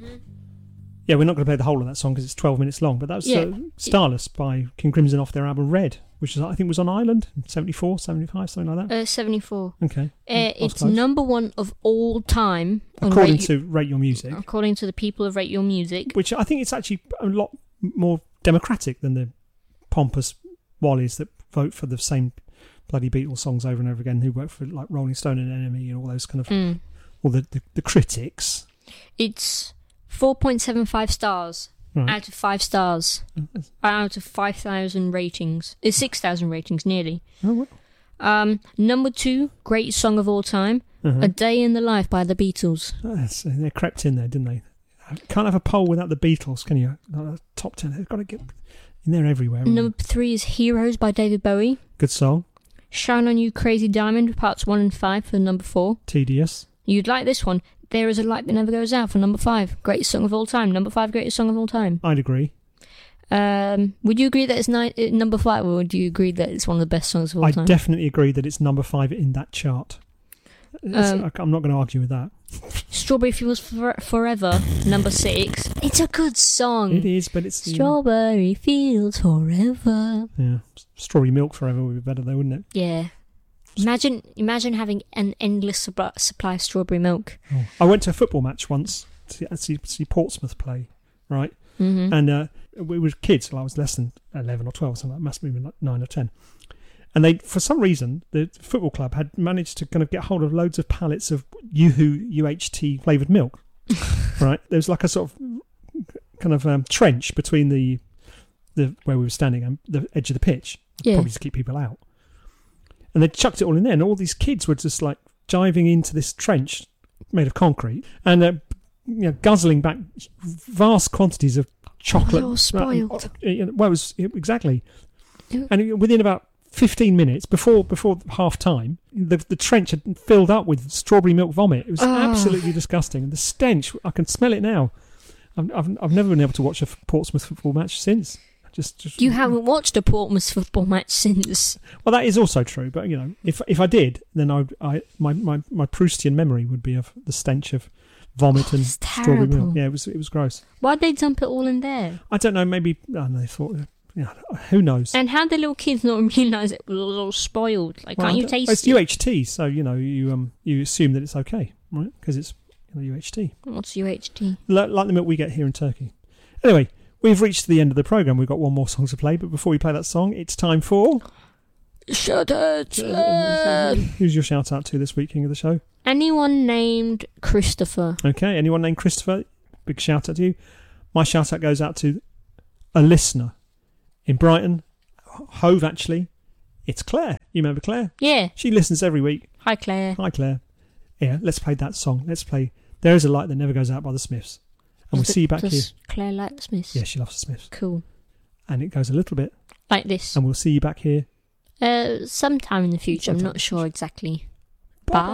Mm-hmm. Yeah, we're not going to play the whole of that song because it's 12 minutes long, but that was Starless by King Crimson off their album Red, which I think was on Island in 74, 75, something like that. 74. Okay. It's number one of all time. According to Rate Your Music. According to the people of Rate Your Music. Which I think it's actually a lot more democratic than the pompous wallies that vote for the same bloody Beatles songs over and over again, who work for like Rolling Stone and Enemy and all those kind of... Or the critics. It's 4.75 stars out of 5 stars. Out of 5,000 ratings. It's 6,000 ratings, nearly. Oh, well. Number 2, great song of all time, A Day in the Life by the Beatles. They crept in there, didn't they? Can't have a poll without the Beatles, can you? Top 10, they've got to get in there everywhere. Number 3 is Heroes by David Bowie. Good song. Shine On You Crazy Diamond, parts 1 and 5 for number 4. Tedious. You'd like this one. There Is a Light That Never Goes Out for number 5. Greatest song of all time. Number 5, greatest song of all time. I'd agree. Would you agree that it's number 5, or would you agree that it's one of the best songs of all time? I definitely agree that it's number 5 in that chart. I'm not going to argue with that. Strawberry Fields Forever, number 6. It's a good song. It is, but it's... Strawberry Fields Forever. Yeah. Strawberry Milk Forever would be better though, wouldn't it? Yeah. Imagine having an endless supply of strawberry milk. Oh. I went to a football match once to see Portsmouth play, right? Mm-hmm. And we were kids, so I was less than 11 or 12, so that must have been like 9 or 10. And they, for some reason, the football club had managed to kind of get hold of loads of pallets of Yoo-hoo UHT flavoured milk, right? There was like a sort of kind of trench between the where we were standing and the edge of the pitch, probably to keep people out. And they chucked it all in there, and all these kids were just like jiving into this trench made of concrete and guzzling back vast quantities of chocolate. Oh, spoiled. Well, it was exactly. And within about 15 minutes before half time, the trench had filled up with strawberry milk vomit. It was absolutely disgusting, and the stench, I can smell it now. I've never been able to watch a Portsmouth football match since. Just you haven't watched a Portsmouth football match since. Well, that is also true, but if I did, then my Proustian memory would be of the stench of vomit and strawberry milk. Yeah, it was gross. Why'd they dump it all in there? I don't know. Maybe they thought. Who knows? And how the little kids not realise it was all spoiled? Like, can't you taste it? It's UHT, so you assume that it's okay, right? Because it's UHT. What's UHT? Like the milk we get here in Turkey. Anyway. We've reached the end of the programme. We've got one more song to play, but before we play that song, it's time for... Shout out! Who's your shout out to this week, King of the Show? Anyone named Christopher. Okay, anyone named Christopher? Big shout out to you. My shout out goes out to a listener in Brighton, Hove actually. It's Claire. You remember Claire? Yeah. She listens every week. Hi, Claire. Hi, Claire. Yeah, let's play that song. Let's play There Is a Light That Never Goes Out by the Smiths. And we'll see you back here. Does Claire like the Smiths? Yeah, she loves the Smiths. Cool. And it goes a little bit like this. And we'll see you back here. Sometime in the future. I'm not sure exactly. Bye.